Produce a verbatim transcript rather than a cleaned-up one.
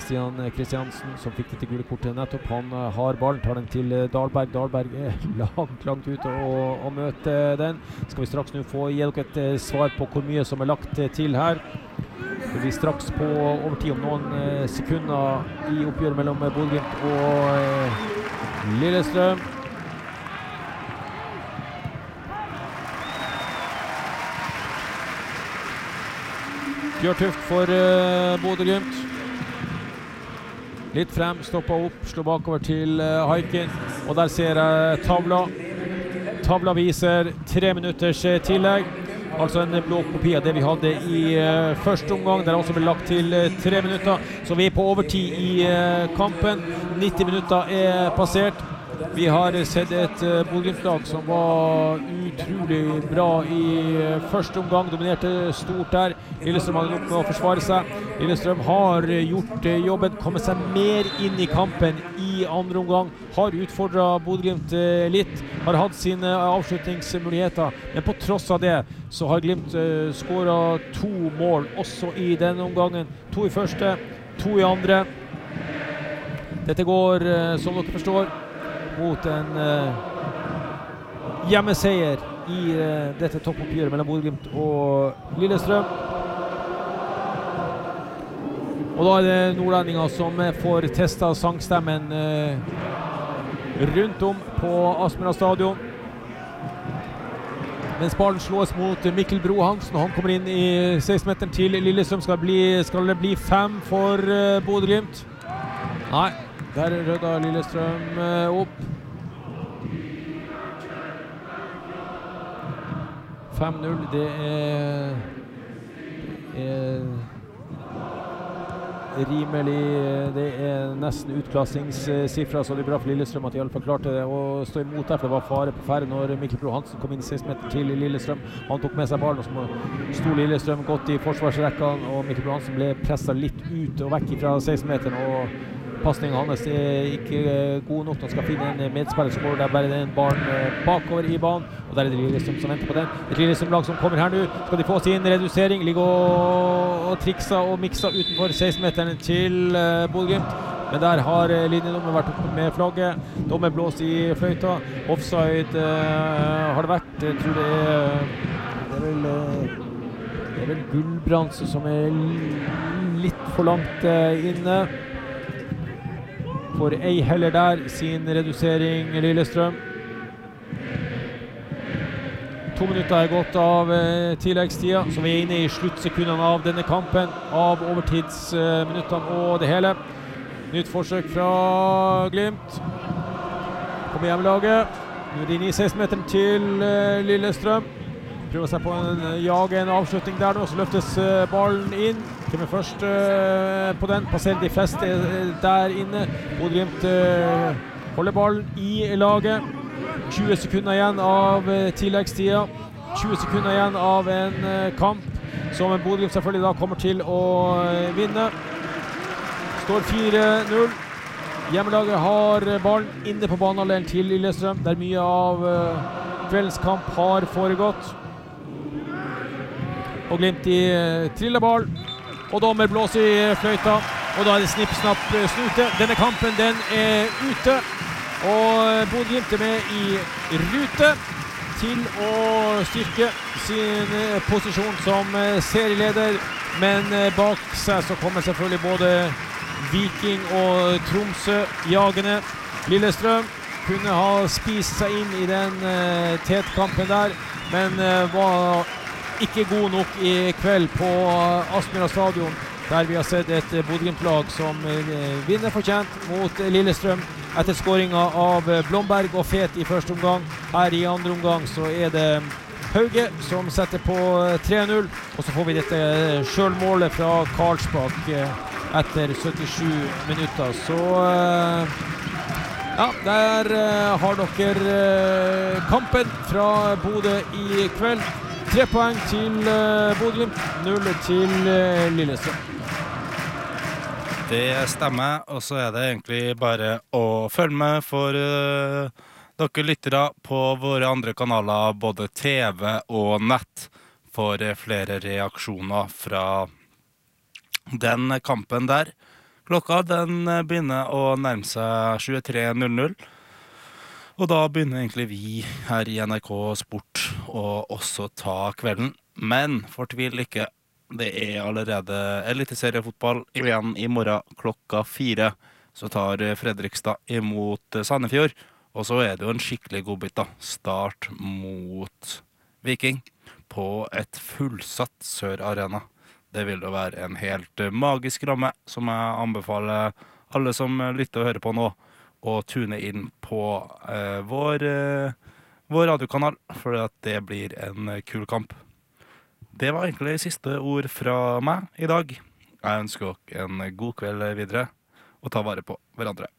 Christian Kristiansen, som fikk dette gule kortet nettopp. Han har ballen, tar den til Dahlberg. Dahlberg er langt, langt ute og, og møter den. Skal vi straks nå få gi dere et svar på hvor mye som er lagt til her. Det blir straks på overtid om noen sekunder i oppgjøret mellom Bodø/Glimt og Lillestrøm. Bjørtuft for uh, Bodø/Glimt. Litt frem, stopper opp, slår bakover til uh, Haikin. Og der ser jeg tavla. Tavla viser tre minutters uh, tillegg. Altså en blå kopi av det vi hadde i uh, første omgang. Der også ble lagt til uh, tre minutter. Så vi er på overtid i uh, kampen. nitti minutter er passert. Vi har sett et uh, Bodø/Glimt-lag som var utrolig bra i uh, første omgang, dominerte stort der. Lillestrøm hadde nok med å forsvare seg. Lillestrøm har uh, gjort uh, jobben, kommet seg mer inn i kampen i andre omgang. Har utfordret Bodø/Glimt uh, litt, har hatt sine uh, avslutningsmuligheter. Men på tross av det så har Glimt uh, skåret to mål også i denne omgangen. To i første, to i andre. Dette går, uh, som dere forstår, mot en uh, hjemmeseier i uh, dette toppoppgjøret mellom Bodø/Glimt og Lillestrøm. Og da er det nordlendinger som får testet sangstemmen uh, rundt om på Aspmyra stadion. Mens ballen slås mot Mikkel Bro Hansen, og han kommer inn i seksten-meteren til Lillestrøm. Skal, bli, skal det bli fem for uh, Bodø/Glimt? Nei. Der rødder Lillestrøm uh, opp. fem null, det er, det er rimelig, det er nesten utklassingssiffra, så det er bra for Lillestrøm at de i alle fall klarte det å stå imot der, for det var fare på ferde når Mikkel Bro Hansen kom inn i seksten meter til Lillestrøm. Han tok med seg ballen, og så sto Lillestrøm godt i forsvarsrekkene, og Mikkel Bro Hansen ble presset litt ut og vekk fra seksten meteren, og passningen hans er ikke god nok. Han skal finne en medspiller som går der, bare den ballen bakover i banen, og der er det Lillestrøm som venter på den. Et Lillestrøm-lag som kommer her nå. Skal de få sin redusering, ligger og, og trikser og mikser utenfor seksten meteren til uh, Bodø/Glimt. Men der har uh, linjedommer vært oppe med flagget. Dommer blåst i fløyta. Offside uh, har det vært. Jeg tror det er, det er vel, uh, det er vel Gullbrands som er litt for langt uh, inne. For ei heller der sin redusering Lillestrøm. To minutter er gått av eh, tilleggstida, så vi er inne i sluttsekundene av denne kampen, av overtidsminuttene eh, og det hele. Nytt forsøk fra Glimt. Kommer hjemmelaget. Nå er det inne i seksten meteren til eh, Lillestrøm. Prøver seg på en jage, en avslutning der nå, så løftes uh, ballen inn. Kommer først uh, på den, passerer de fleste uh, der inne. Bodø/Glimt uh, holder ballen i laget. tjue sekunder igjen av uh, tilleggstida. tjue sekunder igjen av en uh, kamp som Bodø/Glimt selvfølgelig da kommer til å uh, vinne. Står fire null. Hjemmelaget har uh, ballen inne på banehalvdelen til Lillestrøm, der mye av uh, kveldens kamp har foregått. Og Glimt i uh, trilleball, og dommer blåser i uh, fløyta, og da er det snipp, snapp, uh, snute. Denne kampen, den er ute, og uh, Bodø/Glimt er med i rute til å styrke sin uh, posisjon som uh, serieleder, men uh, bak seg så kommer selvfølgelig både Viking og Tromsø jagende. Lillestrøm kunne ha spist seg inn i den uh, tetkampen der, men uh, var ikke god nok i kveld på Aspmyra stadion, der vi har sett et Bodø/Glimt-lag som vinner fortjent mot Lillestrøm etter skåringen av Blomberg og Fet i første omgang. Her i andre omgang så er det Hauge som setter på tre null, og så får vi dette selvmålet fra Karlsbakk etter syttisju minutter. Så ja, der har dere kampen fra Bodø i kveld. Tre poeng til uh, Bodø/Glimt, null til uh, Lillestrøm. Det stemmer, og så er det egentlig bare å følge med for uh, dere lyttere på våre andre kanaler, både T V og nett, for uh, flere reaksjoner fra den kampen der. Klokka den begynner å nærme seg tjuetre null null. Og da begynner egentlig vi her i N R K Sport å også ta kvelden. Men fortvil ikke, det er allerede eliteseriefotball igjen i morgen klokka fire. Så tar Fredrikstad imot Sandefjord. Og så er det jo en skikkelig godbit da. Start mot Viking på et fullsatt Sør Arena. Det vil jo være en helt magisk ramme som jeg anbefaler alle som lytter og hører på nå å tune inn på eh, vår, eh, vår radiokanal, for at det blir en kul kamp. Det var egentlig siste ord fra meg i dag. Jeg ønsker dere en god kveld videre, og ta vare på hverandre.